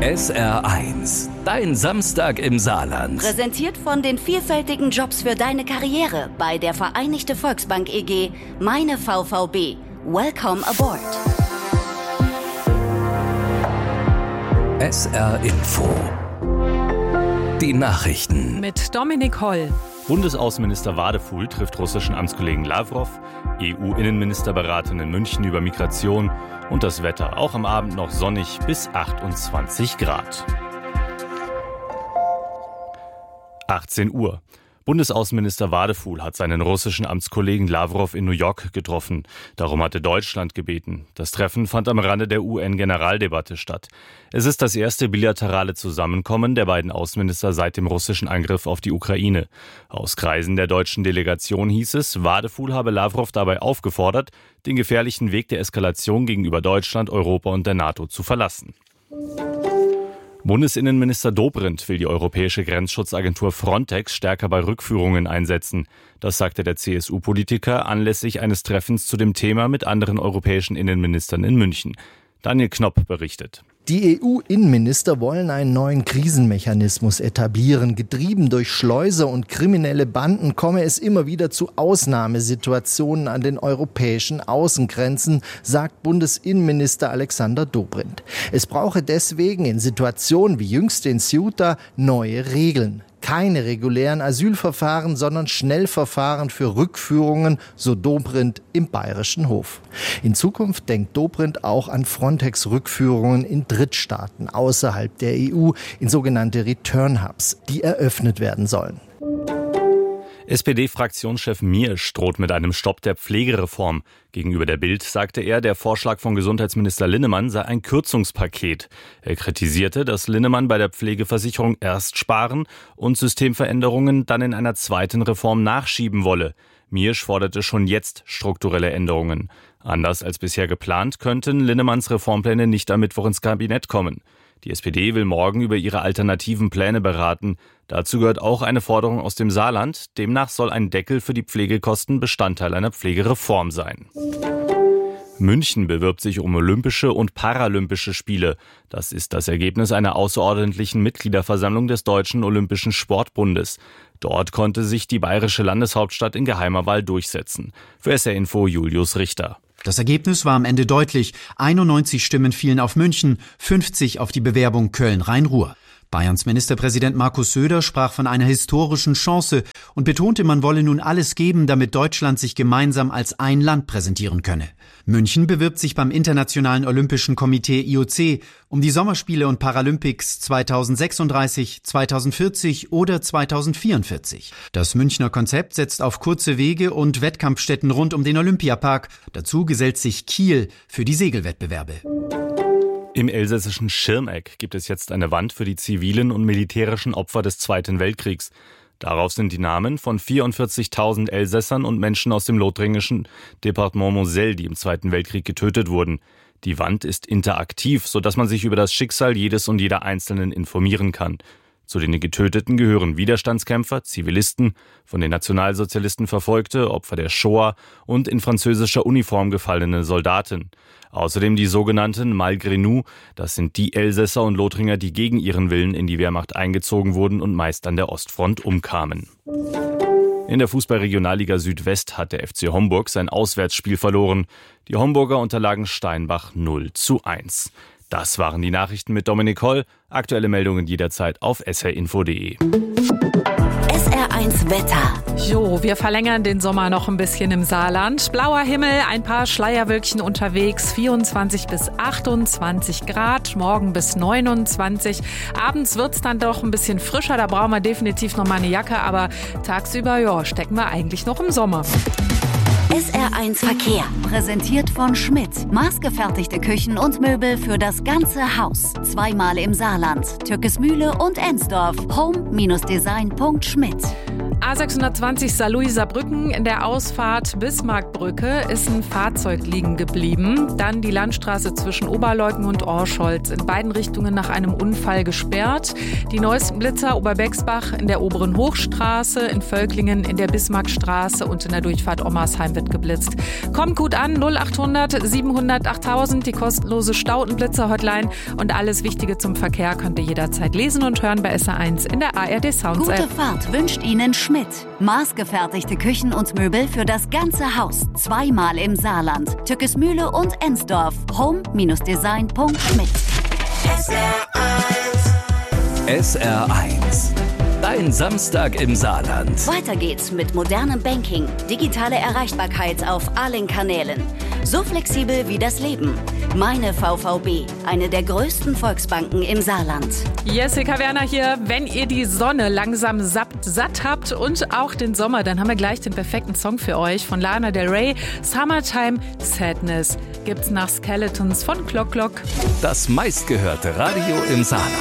SR1, dein Samstag im Saarland. Präsentiert von den vielfältigen Jobs für deine Karriere bei der Vereinigte Volksbank EG, meine VVB. Welcome aboard. SR Info. Die Nachrichten. Mit Dominik Holl. Bundesaußenminister Wadefuhl trifft russischen Amtskollegen Lavrov, EU-Innenminister beraten in München über Migration und das Wetter. Auch am Abend noch sonnig bis 28 Grad. 18 Uhr. Bundesaußenminister Wadefuhl hat seinen russischen Amtskollegen Lavrov in New York getroffen. Darum hatte Deutschland gebeten. Das Treffen fand am Rande der UN-Generaldebatte statt. Es ist das erste bilaterale Zusammenkommen der beiden Außenminister seit dem russischen Angriff auf die Ukraine. Aus Kreisen der deutschen Delegation hieß es, Wadefuhl habe Lavrov dabei aufgefordert, den gefährlichen Weg der Eskalation gegenüber Deutschland, Europa und der NATO zu verlassen. Bundesinnenminister Dobrindt will die europäische Grenzschutzagentur Frontex stärker bei Rückführungen einsetzen. Das sagte der CSU-Politiker anlässlich eines Treffens zu dem Thema mit anderen europäischen Innenministern in München. Daniel Knopp berichtet. Die EU-Innenminister wollen einen neuen Krisenmechanismus etablieren. Getrieben durch Schleuser und kriminelle Banden komme es immer wieder zu Ausnahmesituationen an den europäischen Außengrenzen, sagt Bundesinnenminister Alexander Dobrindt. Es brauche deswegen in Situationen wie jüngst in Ceuta neue Regeln. Keine regulären Asylverfahren, sondern Schnellverfahren für Rückführungen, so Dobrindt im Bayerischen Hof. In Zukunft denkt Dobrindt auch an Frontex-Rückführungen in Drittstaaten außerhalb der EU, in sogenannte Return-Hubs, die eröffnet werden sollen. SPD-Fraktionschef Miersch droht mit einem Stopp der Pflegereform. Gegenüber der Bild sagte er, der Vorschlag von Gesundheitsminister Linnemann sei ein Kürzungspaket. Er kritisierte, dass Linnemann bei der Pflegeversicherung erst sparen und Systemveränderungen dann in einer zweiten Reform nachschieben wolle. Miersch forderte schon jetzt strukturelle Änderungen. Anders als bisher geplant, könnten Linnemanns Reformpläne nicht am Mittwoch ins Kabinett kommen. Die SPD will morgen über ihre alternativen Pläne beraten. Dazu gehört auch eine Forderung aus dem Saarland. Demnach soll ein Deckel für die Pflegekosten Bestandteil einer Pflegereform sein. München bewirbt sich um Olympische und Paralympische Spiele. Das ist das Ergebnis einer außerordentlichen Mitgliederversammlung des Deutschen Olympischen Sportbundes. Dort konnte sich die bayerische Landeshauptstadt in geheimer Wahl durchsetzen. Für SR Info Julius Richter. Das Ergebnis war am Ende deutlich. 91 Stimmen fielen auf München, 50 auf die Bewerbung Köln-Rhein-Ruhr. Bayerns Ministerpräsident Markus Söder sprach von einer historischen Chance und betonte, man wolle nun alles geben, damit Deutschland sich gemeinsam als ein Land präsentieren könne. München bewirbt sich beim Internationalen Olympischen Komitee IOC um die Sommerspiele und Paralympics 2036, 2040 oder 2044. Das Münchner Konzept setzt auf kurze Wege und Wettkampfstätten rund um den Olympiapark. Dazu gesellt sich Kiel für die Segelwettbewerbe. Im elsässischen Schirmeck gibt es jetzt eine Wand für die zivilen und militärischen Opfer des Zweiten Weltkriegs. Darauf sind die Namen von 44.000 Elsässern und Menschen aus dem lothringischen Departement Moselle, die im Zweiten Weltkrieg getötet wurden. Die Wand ist interaktiv, sodass man sich über das Schicksal jedes und jeder Einzelnen informieren kann. Zu den Getöteten gehören Widerstandskämpfer, Zivilisten, von den Nationalsozialisten Verfolgte, Opfer der Shoah und in französischer Uniform gefallene Soldaten. Außerdem die sogenannten Malgré nous, das sind die Elsässer und Lothringer, die gegen ihren Willen in die Wehrmacht eingezogen wurden und meist an der Ostfront umkamen. In der Fußball-Regionalliga Südwest hat der FC Homburg sein Auswärtsspiel verloren. Die Homburger unterlagen Steinbach 0:1. Das waren die Nachrichten mit Dominik Holl. Aktuelle Meldungen jederzeit auf srinfo.de. SR1 Wetter. Jo, wir verlängern den Sommer noch ein bisschen im Saarland. Blauer Himmel, ein paar Schleierwölkchen unterwegs, 24 bis 28 Grad, morgen bis 29. Abends wird's dann doch ein bisschen frischer, da brauchen wir definitiv noch mal eine Jacke, aber tagsüber, ja, stecken wir eigentlich noch im Sommer. SR1 Verkehr, präsentiert von Schmidt. Maßgefertigte Küchen und Möbel für das ganze Haus. Zweimal im Saarland, Türkismühle und Ensdorf. Home-Design.schmidt. A620 Saarlouis-Saarbrücken in der Ausfahrt Bismarckbrücke ist ein Fahrzeug liegen geblieben. Dann die Landstraße zwischen Oberleuggen und Orscholz in beiden Richtungen nach einem Unfall gesperrt. Die neuesten Blitzer Oberbexbach in der oberen Hochstraße, in Völklingen in der Bismarckstraße und in der Durchfahrt Ommersheim wird geblitzt. Kommt gut an, 0800 700 8000, die kostenlose Stautenblitzer-Hotline und alles Wichtige zum Verkehr könnt ihr jederzeit lesen und hören bei SR1 in der ARD Sounds App. Gute Fahrt wünscht Ihnen Schmidt. Maßgefertigte Küchen und Möbel für das ganze Haus. Zweimal im Saarland. Tückesmühle und Ensdorf. home-design.schmidt. SR1. Dein Samstag im Saarland. Weiter geht's mit modernem Banking. Digitale Erreichbarkeit auf allen Kanälen. So flexibel wie das Leben. Meine VVB, eine der größten Volksbanken im Saarland. Jessica Werner hier. Wenn ihr die Sonne langsam satt habt und auch den Sommer, dann haben wir gleich den perfekten Song für euch von Lana Del Rey. Summertime Sadness gibt's nach Skeletons von Clock Clock. Das meistgehörte Radio im Saarland.